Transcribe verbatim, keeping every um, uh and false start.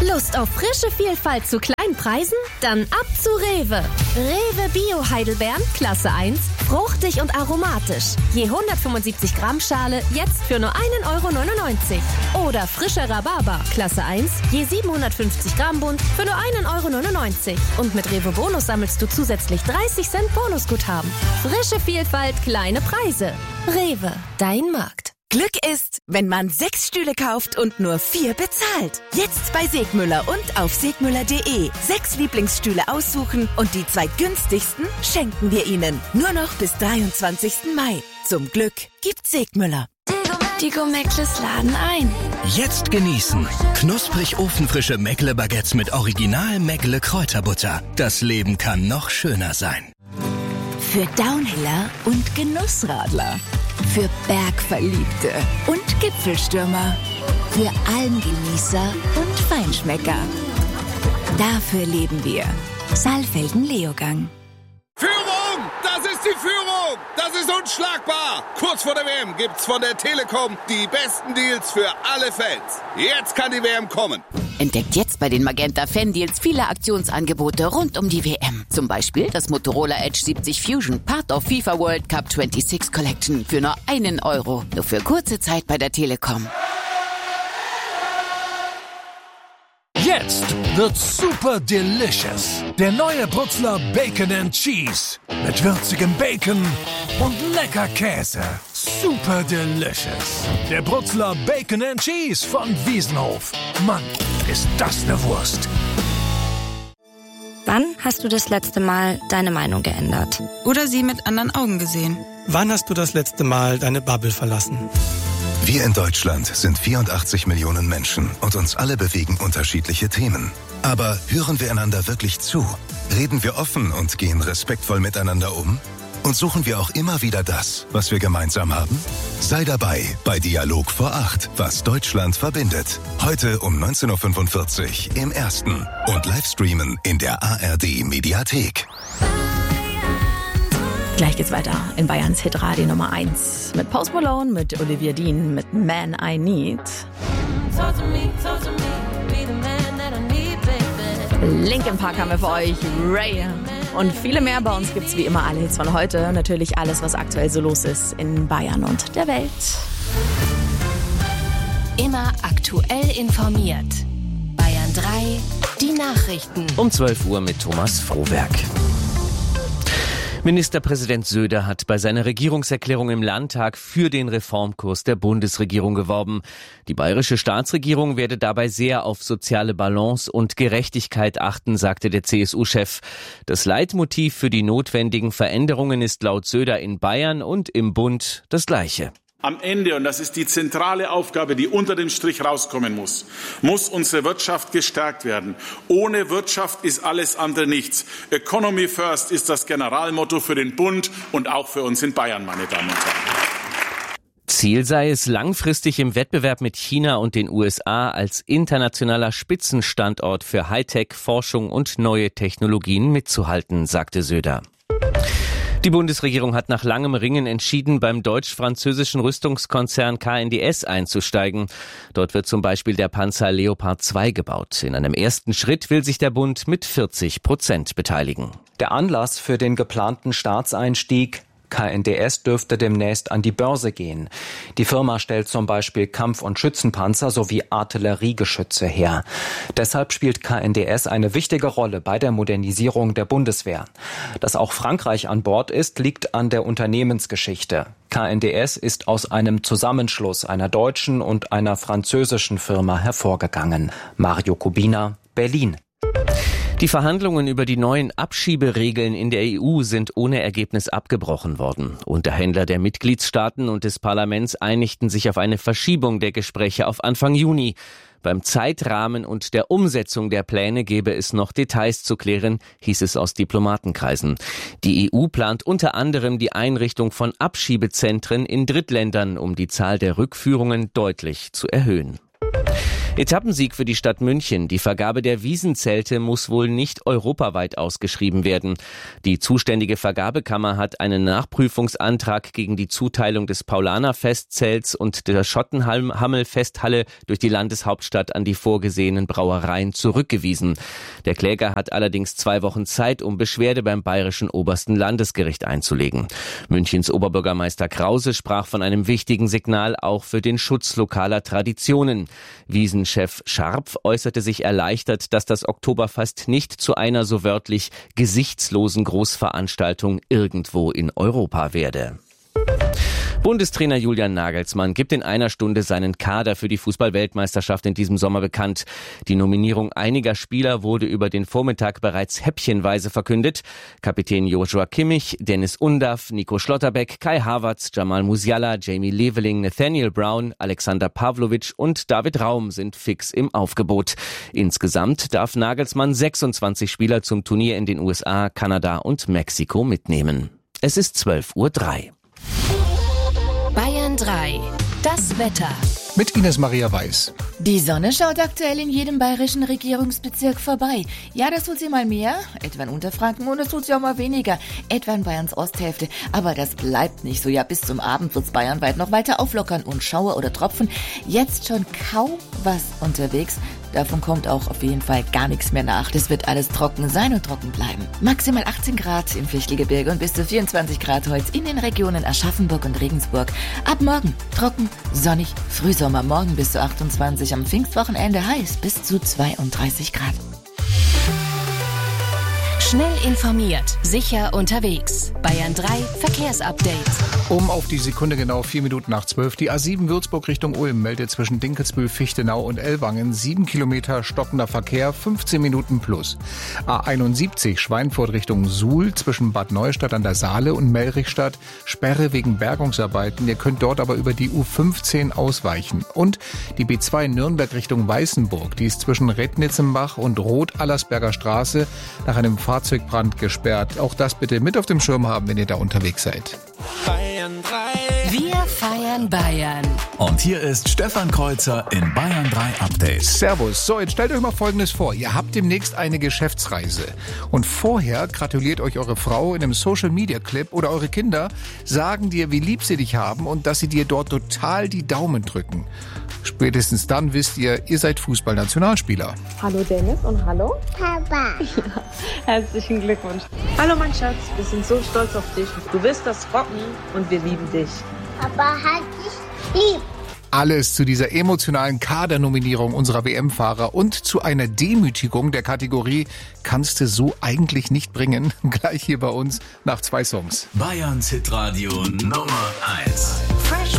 Lust auf frische Vielfalt zu kleinen Preisen? Dann ab zu Rewe. Rewe Bio Heidelbeeren, Klasse eins, fruchtig und aromatisch. Je hundertfünfundsiebzig Gramm Schale, jetzt für nur ein Euro neunundneunzig. Oder frischer Rhabarber, Klasse eins, je siebenhundertfünfzig Gramm Bund, für nur ein Euro neunundneunzig. Und mit Rewe Bonus sammelst du zusätzlich dreißig Cent Bonusguthaben. Frische Vielfalt, kleine Preise. Rewe, dein Markt. Glück ist, wenn man sechs Stühle kauft und nur vier bezahlt. Jetzt bei Segmüller und auf segmüller punkt de. Sechs Lieblingsstühle aussuchen und die zwei günstigsten schenken wir Ihnen. Nur noch bis dreiundzwanzigsten Mai. Zum Glück gibt's Segmüller. Die Gomeckles laden ein. Jetzt genießen. Knusprig ofenfrische Meckle-Baguettes mit Original Meckle-Kräuterbutter. Das Leben kann noch schöner sein. Für Downhiller und Genussradler. Für Bergverliebte und Gipfelstürmer. Für Almgenießer und Feinschmecker. Dafür leben wir. Saalfelden-Leogang. Führung! Das ist die Führung! Das ist unschlagbar! Kurz vor der W M gibt's von der Telekom die besten Deals für alle Fans. Jetzt kann die W M kommen. Entdeckt jetzt bei den Magenta Fan-Deals viele Aktionsangebote rund um die W M. Zum Beispiel das Motorola Edge siebzig Fusion, Part of FIFA World Cup sechsundzwanzig Collection für nur einen Euro. Nur für kurze Zeit bei der Telekom. Jetzt wird's super delicious. Der neue Brutzler Bacon and Cheese. Mit würzigem Bacon und lecker Käse. Super delicious. Der Brutzler Bacon and Cheese von Wiesenhof. Mann, ist das eine Wurst. Wann hast du das letzte Mal deine Meinung geändert? Oder sie mit anderen Augen gesehen? Wann hast du das letzte Mal deine Bubble verlassen? Wir in Deutschland sind vierundachtzig Millionen Menschen und uns alle bewegen unterschiedliche Themen. Aber hören wir einander wirklich zu? Reden wir offen und gehen respektvoll miteinander um? Und suchen wir auch immer wieder das, was wir gemeinsam haben? Sei dabei bei Dialog vor acht, was Deutschland verbindet. Heute um neunzehn Uhr fünfundvierzig im Ersten und Livestreamen in der A R D-Mediathek. Gleich geht's weiter in Bayerns Hitradio Nummer eins. Mit Post Malone, mit Olivia Dean, mit Man I Need. Linkin Park haben wir für euch, Ray und viele mehr. Bei uns gibt's wie immer alle Hits von heute. Natürlich alles, was aktuell so los ist in Bayern und der Welt. Immer aktuell informiert. Bayern drei, die Nachrichten. Um zwölf Uhr mit Thomas Frohwerk. Ministerpräsident Söder hat bei seiner Regierungserklärung im Landtag für den Reformkurs der Bundesregierung geworben. Die bayerische Staatsregierung werde dabei sehr auf soziale Balance und Gerechtigkeit achten, sagte der C S U-Chef. Das Leitmotiv für die notwendigen Veränderungen ist laut Söder in Bayern und im Bund das gleiche. Am Ende, und das ist die zentrale Aufgabe, die unter dem Strich rauskommen muss, muss unsere Wirtschaft gestärkt werden. Ohne Wirtschaft ist alles andere nichts. Economy first ist das Generalmotto für den Bund und auch für uns in Bayern, meine Damen und Herren. Ziel sei es, langfristig im Wettbewerb mit China und den U S A als internationaler Spitzenstandort für Hightech, Forschung und neue Technologien mitzuhalten, sagte Söder. Die Bundesregierung hat nach langem Ringen entschieden, beim deutsch-französischen Rüstungskonzern K N D S einzusteigen. Dort wird zum Beispiel der Panzer Leopard zwei gebaut. In einem ersten Schritt will sich der Bund mit vierzig Prozent beteiligen. Der Anlass für den geplanten Staatseinstieg: K N D S dürfte demnächst an die Börse gehen. Die Firma stellt zum Beispiel Kampf- und Schützenpanzer sowie Artilleriegeschütze her. Deshalb spielt K N D S eine wichtige Rolle bei der Modernisierung der Bundeswehr. Dass auch Frankreich an Bord ist, liegt an der Unternehmensgeschichte. K N D S ist aus einem Zusammenschluss einer deutschen und einer französischen Firma hervorgegangen. Mario Kubina, Berlin. Die Verhandlungen über die neuen Abschieberegeln in der E U sind ohne Ergebnis abgebrochen worden. Unterhändler der Mitgliedstaaten und des Parlaments einigten sich auf eine Verschiebung der Gespräche auf Anfang Juni. Beim Zeitrahmen und der Umsetzung der Pläne gäbe es noch Details zu klären, hieß es aus Diplomatenkreisen. Die E U plant unter anderem die Einrichtung von Abschiebezentren in Drittländern, um die Zahl der Rückführungen deutlich zu erhöhen. Etappensieg für die Stadt München. Die Vergabe der Wiesenzelte muss wohl nicht europaweit ausgeschrieben werden. Die zuständige Vergabekammer hat einen Nachprüfungsantrag gegen die Zuteilung des Paulaner-Festzelts und der Schottenhammel-Festhalle durch die Landeshauptstadt an die vorgesehenen Brauereien zurückgewiesen. Der Kläger hat allerdings zwei Wochen Zeit, um Beschwerde beim Bayerischen Obersten Landesgericht einzulegen. Münchens Oberbürgermeister Krause sprach von einem wichtigen Signal auch für den Schutz lokaler Traditionen. Wiesenchef Scharpf äußerte sich erleichtert, dass das Oktoberfest nicht zu einer so wörtlich gesichtslosen Großveranstaltung irgendwo in Europa werde. Bundestrainer Julian Nagelsmann gibt in einer Stunde seinen Kader für die Fußball-Weltmeisterschaft in diesem Sommer bekannt. Die Nominierung einiger Spieler wurde über den Vormittag bereits häppchenweise verkündet. Kapitän Joshua Kimmich, Dennis Undaff, Nico Schlotterbeck, Kai Havertz, Jamal Musiala, Jamie Leveling, Nathaniel Brown, Alexander Pavlovic und David Raum sind fix im Aufgebot. Insgesamt darf Nagelsmann sechsundzwanzig Spieler zum Turnier in den U S A, Kanada und Mexiko mitnehmen. Es ist zwölf Uhr drei. Bayern drei. Das Wetter. Mit Ines Maria Weiß. Die Sonne schaut aktuell in jedem bayerischen Regierungsbezirk vorbei. Ja, das tut sie mal mehr, etwa in Unterfranken, und das tut sie auch mal weniger, etwa in Bayerns Osthälfte. Aber das bleibt nicht so. Ja, bis zum Abend wird's bayernweit noch weiter auflockern und Schauer oder Tropfen. Jetzt schon kaum was unterwegs. Davon kommt auch auf jeden Fall gar nichts mehr nach. Das wird alles trocken sein und trocken bleiben. Maximal achtzehn Grad im Fichtelgebirge und bis zu vierundzwanzig Grad heute in den Regionen Aschaffenburg und Regensburg. Ab morgen trocken, sonnig, Frühsommer, morgen bis zu achtundzwanzig, am Pfingstwochenende heiß bis zu zweiunddreißig Grad. Schnell informiert, sicher unterwegs. Bayern drei Verkehrsupdate. Um auf die Sekunde genau vier Minuten nach zwölf. Die A sieben Würzburg Richtung Ulm meldet zwischen Dinkelsbühl, Fichtenau und Ellwangen sieben Kilometer stockender Verkehr, fünfzehn Minuten plus. A einundsiebzig Schweinfurt Richtung Suhl zwischen Bad Neustadt an der Saale und Mellrichstadt. Sperre wegen Bergungsarbeiten. Ihr könnt dort aber über die U fünfzehn ausweichen. Und die B zwei Nürnberg Richtung Weißenburg. Die ist zwischen Rednitzenbach und Rot-Allersberger Straße nach einem Fahrzeugbrand gesperrt. Auch das bitte mit auf dem Schirm haben, wenn ihr da unterwegs seid. Bayern drei. Wir feiern Bayern. Und hier ist Stefan Kreuzer in Bayern drei Update. Servus. So, jetzt stellt euch mal Folgendes vor. Ihr habt demnächst eine Geschäftsreise. Und vorher gratuliert euch eure Frau in einem Social-Media-Clip oder eure Kinder sagen dir, wie lieb sie dich haben und dass sie dir dort total die Daumen drücken. Spätestens dann wisst ihr, ihr seid Fußballnationalspieler. Hallo Dennis und hallo Papa. Ja, herzlichen Glückwunsch. Hallo mein Schatz, wir sind so stolz auf dich. Du wirst das rocken und wir lieben dich. Papa hat dich lieb. Alles zu dieser emotionalen Kadernominierung unserer W M-Fahrer und zu einer Demütigung der Kategorie kannst du so eigentlich nicht bringen. Gleich hier bei uns nach zwei Songs. Bayerns Hitradio Nummer eins.